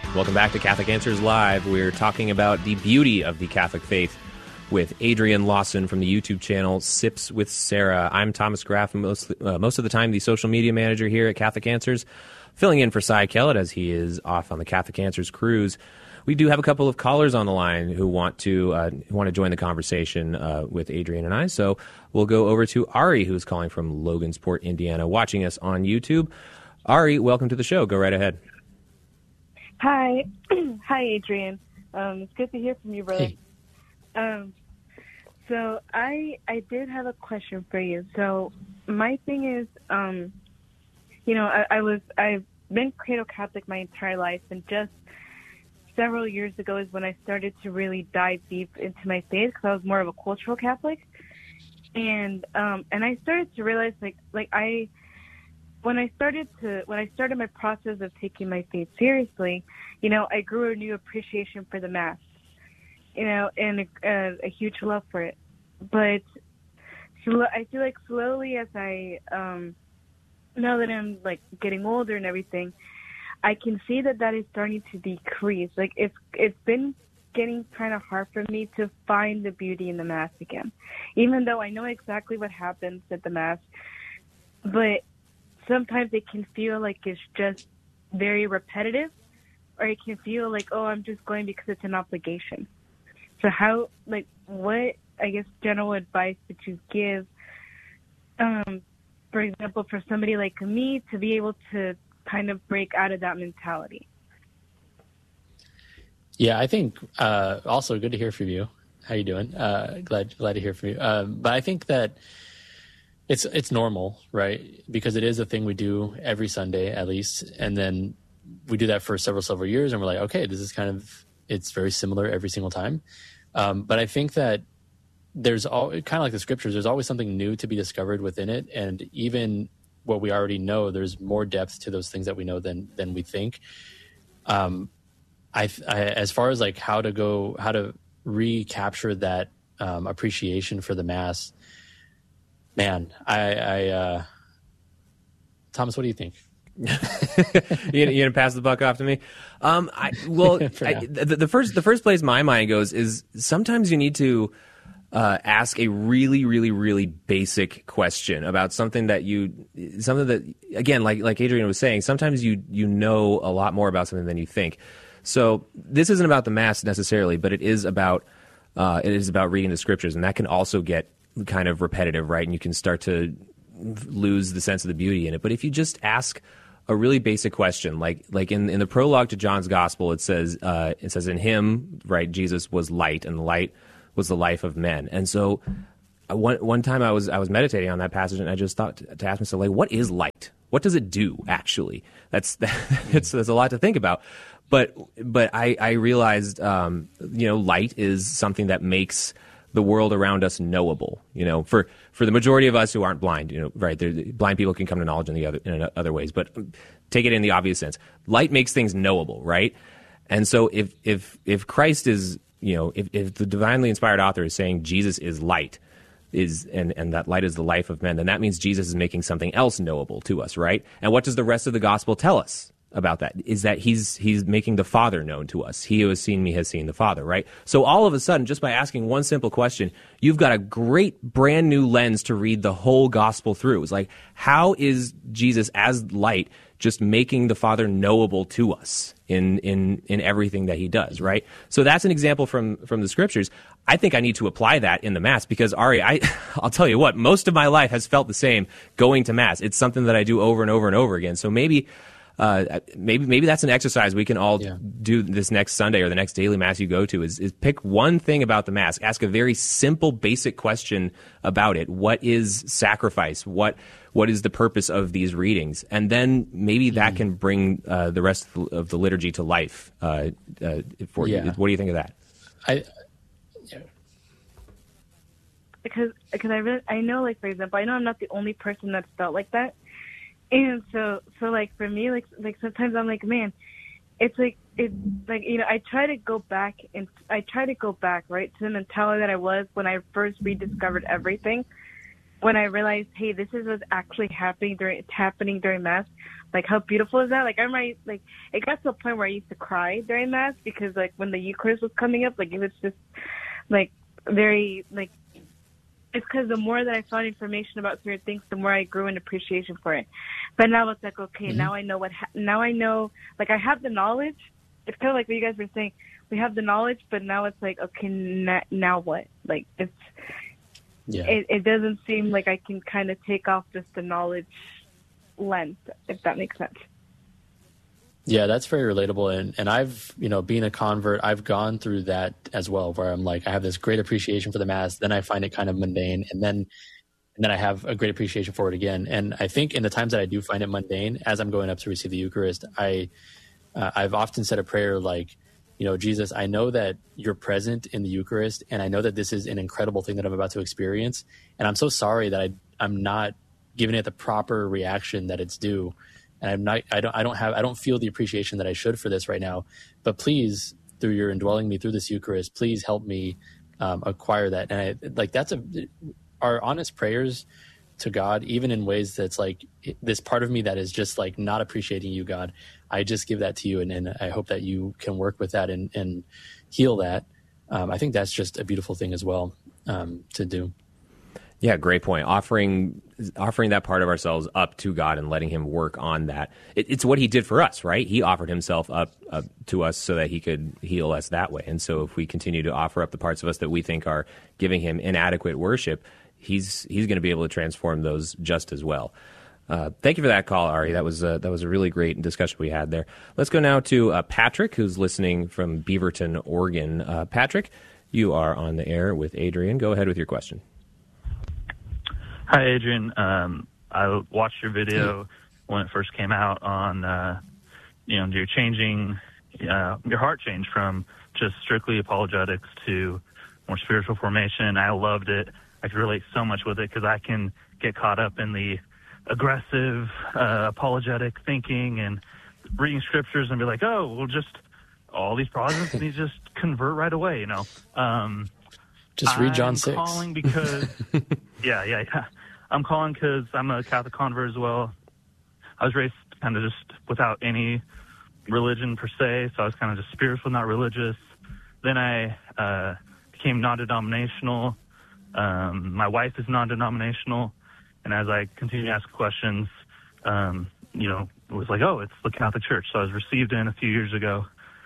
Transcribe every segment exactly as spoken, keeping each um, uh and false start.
Welcome back to Catholic Answers Live. We're talking about the beauty of the Catholic faith with Adrian Lawson from the YouTube channel Sips with Sarah. I'm Thomas Graff, most, uh, most of the time the social media manager here at Catholic Answers, filling in for Cy Kellett as he is off on the Catholic Answers cruise. We do have a couple of callers on the line who want to uh, who want to join the conversation uh, with Adrian and I. So we'll go over to Ari, who's calling from Logansport, Indiana, watching us on YouTube. Ari, welcome to the show. Go right ahead. Hi. Hi, Adrian. Um, it's good to hear from you, brother. Hey. Um, so I I did have a question for you. So my thing is, um, you know, I, I was I've been cradle Catholic my entire life, and just several years ago is when I started to really dive deep into my faith, because I was more of a cultural Catholic, and um, and I started to realize like like I. When I started to, when I started my process of taking my faith seriously, you know, I grew a new appreciation for the Mass, you know, and a, a huge love for it. But so I feel like slowly as I, um, now that I'm like getting older and everything, I can see that that is starting to decrease. Like it's, it's been getting kind of hard for me to find the beauty in the Mass again, even though I know exactly what happens at the Mass, but sometimes it can feel like it's just very repetitive, or it can feel like, oh, I'm just going because it's an obligation. So how, like, what, I guess, general advice would you give, um, for example, for somebody like me to be able to kind of break out of that mentality? Yeah, I think uh, also good to hear from you. How you doing? Uh, glad glad to hear from you. Um, but I think that It's it's normal, right? Because it is a thing we do every Sunday at least, and then we do that for several several years, and we're like, okay, this is kind of it's very similar every single time. Um, but I think that there's all kind of like the scriptures. There's always something new to be discovered within it, and even what we already know, there's more depth to those things that we know than than we think. Um, I, I as far as like how to go, how to recapture that um, appreciation for the Mass. Man, I, I uh, Thomas, what do you think? you, you gonna pass the buck off to me? Um, I, well, I, the, the first the first place my mind goes is sometimes you need to uh, ask a really, really, really basic question about something that you something that again, like like Adrian was saying, sometimes you you know a lot more about something than you think. So this isn't about the Mass necessarily, but it is about uh, it is about reading the scriptures, and that can also get kind of repetitive, right? And you can start to lose the sense of the beauty in it. But if you just ask a really basic question, like like in, in the prologue to John's Gospel, it says uh, it says in him, right, Jesus was light, and the light was the life of men. And so uh, one one time I was I was meditating on that passage, and I just thought to, to ask myself, like, what is light? What does it do actually? That's that's that's a lot to think about. But but I I realized um, you know light is something that makes the world around us knowable, you know, for, for the majority of us who aren't blind, you know, right? Blind people can come to knowledge in the other, in other ways, but take it in the obvious sense. Light makes things knowable, right? And so if, if, if Christ is, you know, if, if the divinely inspired author is saying Jesus is light, is, and, and that light is the life of men, then that means Jesus is making something else knowable to us, right? And what does the rest of the gospel tell us about that? Is that he's he's making the Father known to us. He who has seen me has seen the Father, right? So all of a sudden, just by asking one simple question, you've got a great brand new lens to read the whole gospel through. It's like, how is Jesus as light just making the Father knowable to us in in in everything that he does, right? So that's an example from from the scriptures. I think I need to apply that in the Mass because, Ari, I, I'll tell you what, most of my life has felt the same going to Mass. It's something that I do over and over and over again. So maybe Uh, maybe maybe that's an exercise we can all yeah. do this next Sunday or the next daily Mass you go to is, is pick one thing about the Mass. Ask a very simple, basic question about it. What is sacrifice? What what is the purpose of these readings? And then maybe that mm. can bring uh, the rest of the liturgy to life uh, uh, for yeah. you. What do you think of that? I yeah. Because because I really, I know, like, for example, I know I'm not the only person that's felt like that. And so, so like for me, like, like sometimes I'm like, man, it's like, it's like, you know, I try to go back and I try to go back, right, to the mentality that I was when I first rediscovered everything, when I realized, hey, this is what's actually happening during, it's happening during Mass. Like, how beautiful is that? Like, I remember, like, it got to a point where I used to cry during Mass because, like, when the Eucharist was coming up, like, it was just, like, very, like, it's because the more that I found information about certain things, the more I grew in appreciation for it. But now it's like, okay, mm-hmm. now I know what, ha- now I know, like, I have the knowledge. It's kind of like what you guys were saying. We have the knowledge, but now it's like, okay, na- now what? Like, it's, yeah. it, it doesn't seem like I can kind of take off just the knowledge lens, if that makes sense. Yeah, that's very relatable. And, and I've, you know, being a convert, I've gone through that as well, where I'm like, I have this great appreciation for the Mass. Then I find it kind of mundane. And then, and then I have a great appreciation for it again. And I think in the times that I do find it mundane, as I'm going up to receive the Eucharist, I, uh, I've often said a prayer like, you know, Jesus, I know that you're present in the Eucharist, and I know that this is an incredible thing that I'm about to experience. And I'm so sorry that I, I'm not giving it the proper reaction that it's due. And I'm not, I don't, I don't have, I don't feel the appreciation that I should for this right now, but please, through your indwelling me through this Eucharist, please help me um, acquire that. And I, like, that's a, our honest prayers to God, even in ways that's like this part of me that is just like not appreciating you, God, I just give that to you. And, and I hope that you can work with that and, and heal that. Um, I think that's just a beautiful thing as well um, to do. Yeah, great point. Offering offering that part of ourselves up to God and letting him work on that. It, it's what he did for us, right? He offered himself up, up to us so that he could heal us that way. And so if we continue to offer up the parts of us that we think are giving him inadequate worship, he's he's going to be able to transform those just as well. Uh, thank you for that call, Ari. That was, uh, that was a really great discussion we had there. Let's go now to uh, Patrick, who's listening from Beaverton, Oregon. Uh, Patrick, you are on the air with Adrian. Go ahead with your question. Hi, Adrian. Um, I watched your video when it first came out on, uh, you know, you're changing, uh, your heart changed from just strictly apologetics to more spiritual formation. I loved it. I could relate so much with it because I can get caught up in the aggressive, uh, apologetic thinking and reading scriptures and be like, oh, well, just all these Protestants need to just convert right away, you know. Um, just read John I'm six. Calling because, yeah, yeah, yeah. I'm calling because I'm a Catholic convert as well. I was raised kind of just without any religion per se, so I was kind of just spiritual, not religious. Then I uh, became non-denominational. Um, my wife is non-denominational, and as I continue to ask questions, um, you know, it was like, oh, it's the Catholic Church. So I was received in a few years ago,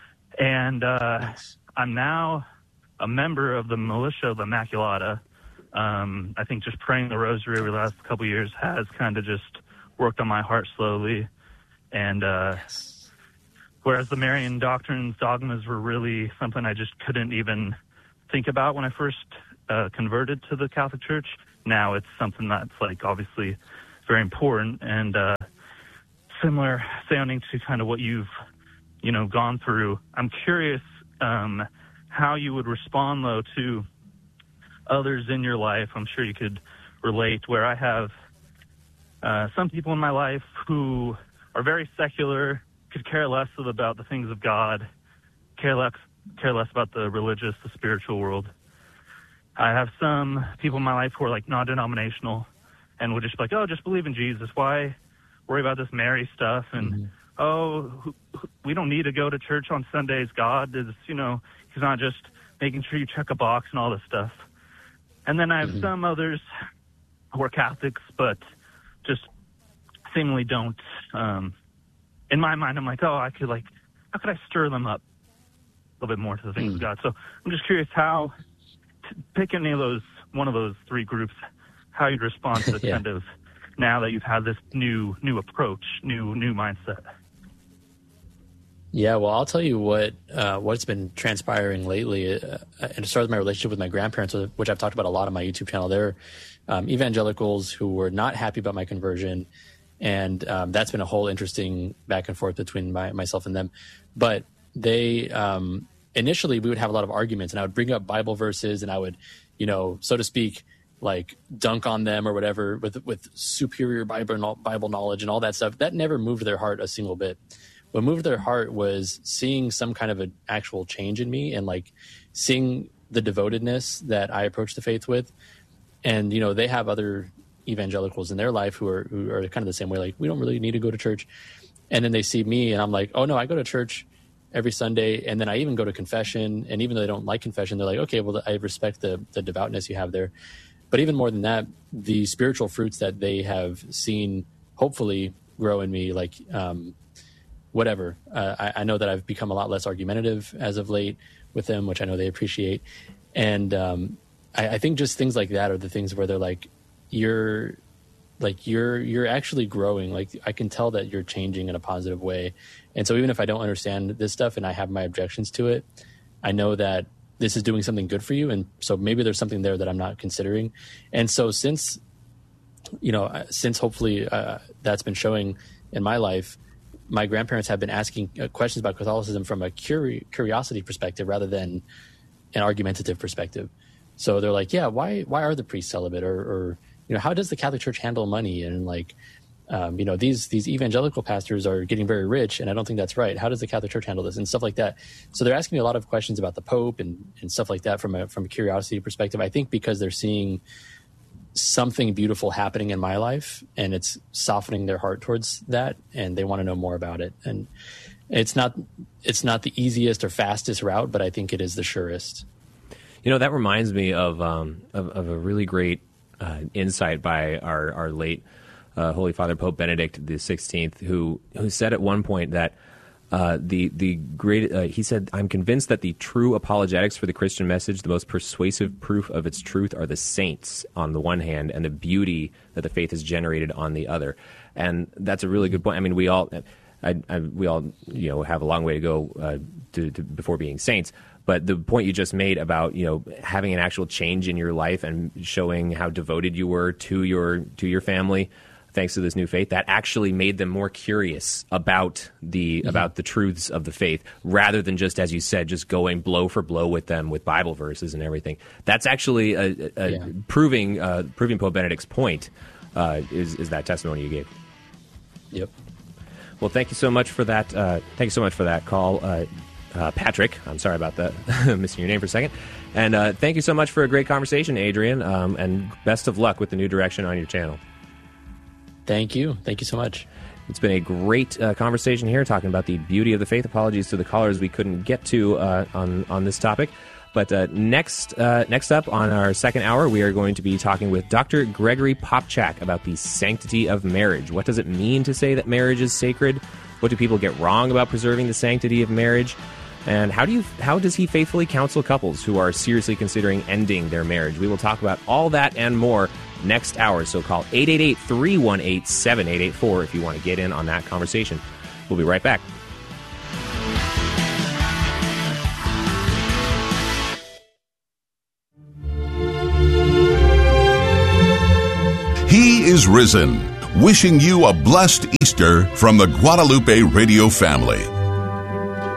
and uh, nice. I'm now a member of the Militia of the Immaculata. Um, I think just praying the rosary over the last couple of years has kind of just worked on my heart slowly. And uh, yes. Whereas the Marian doctrines, dogmas were really something I just couldn't even think about when I first uh, converted to the Catholic Church, now it's something that's like obviously very important and uh, similar sounding to kind of what you've, you know, gone through. I'm curious um, how you would respond, though, to others in your life. I'm sure you could relate, where I have uh, some people in my life who are very secular, could care less about the things of God, care less, care less about the religious, the spiritual world. I have some people in my life who are like non-denominational and would just be like, oh, just believe in Jesus. Why worry about this Mary stuff? And, mm-hmm. oh, we don't need to go to church on Sundays. God is, you know, he's not just making sure you check a box and all this stuff. And then I have mm-hmm. some others who are Catholics, but just seemingly don't. Um, in my mind, I'm like, oh, I could like, how could I stir them up a little bit more to the things mm. of God? So I'm just curious how, to pick any of those, one of those three groups, how you'd respond to yeah. kind of now that you've had this new new approach, new new mindset. Yeah, well, I'll tell you what uh, what's been transpiring lately, uh, and it started with my relationship with my grandparents, which I've talked about a lot on my YouTube channel. They're um, evangelicals who were not happy about my conversion, and um, that's been a whole interesting back and forth between my, myself and them. But they um, initially we would have a lot of arguments, and I would bring up Bible verses, and I would, you know, so to speak, like dunk on them or whatever with with superior Bible Bible knowledge and all that stuff. That never moved their heart a single bit. What moved their heart was seeing some kind of an actual change in me and like seeing the devotedness that I approach the faith with. And, you know, they have other evangelicals in their life who are who are kind of the same way, like, we don't really need to go to church. And then they see me and I'm like, oh no, I go to church every Sunday. And then I even go to confession. And even though they don't like confession, they're like, okay, well, I respect the, the devoutness you have there. But even more than that, the spiritual fruits that they have seen, hopefully grow in me, like, um, whatever. Uh, I, I know that I've become a lot less argumentative as of late with them, which I know they appreciate. And, um, I, I think just things like that are the things where they're like, you're, like you're you're actually growing. Like, I can tell that you're changing in a positive way. And so even if I don't understand this stuff and I have my objections to it, I know that this is doing something good for you. And so maybe there's something there that I'm not considering. And so since, you know, since hopefully uh, that's been showing in my life, my grandparents have been asking uh, questions about Catholicism from a curi- curiosity perspective rather than an argumentative perspective. So they're like, yeah, why why are the priests celibate? Or, or you know, how does the Catholic Church handle money? And like, um, you know, these these evangelical pastors are getting very rich, and I don't think that's right. How does the Catholic Church handle this? And stuff like that. So they're asking me a lot of questions about the Pope and, and stuff like that from a from a curiosity perspective. I think because they're seeing something beautiful happening in my life, and it's softening their heart towards that, and they want to know more about it. And it's not it's not the easiest or fastest route, but I think it is the surest. You know, that reminds me of um, of, of a really great uh, insight by our our late uh, Holy Father Pope Benedict the sixteenth, who who said at one point that uh, the the great uh, he said, "I'm convinced that the true apologetics for the Christian message, the most persuasive proof of its truth, are the saints on the one hand, and the beauty that the faith has generated on the other." And that's a really good point. I mean, we all I, I, we all you know have a long way to go uh, to, to before being saints. But the point you just made about, you know, having an actual change in your life and showing how devoted you were to your to your family, thanks to this new faith, that actually made them more curious about the mm-hmm. about the truths of the faith, rather than just, as you said, just going blow for blow with them with Bible verses and everything. That's actually a, a yeah. proving uh, proving Pope Benedict's point. Uh, is is that testimony you gave? Yep. Well, thank you so much for that. Uh, thank you so much for that call. Uh, Uh, Patrick, I'm sorry about that, missing your name for a second. And uh, thank you so much for a great conversation, Adrian, um, and best of luck with the new direction on your channel. Thank you. Thank you so much. It's been a great uh, conversation here, talking about the beauty of the faith. Apologies to the callers we couldn't get to uh, on, on this topic. But uh, next uh, next up on our second hour, we are going to be talking with Doctor Gregory Popchak about the sanctity of marriage. What does it mean to say that marriage is sacred? What do people get wrong about preserving the sanctity of marriage? And how do you how does he faithfully counsel couples who are seriously considering ending their marriage? We will talk about all that and more next hour. So call eight eight eight, three one eight, seven eight eight four if you want to get in on that conversation. We'll be right back. He is risen, wishing you a blessed Easter from the Guadalupe Radio family.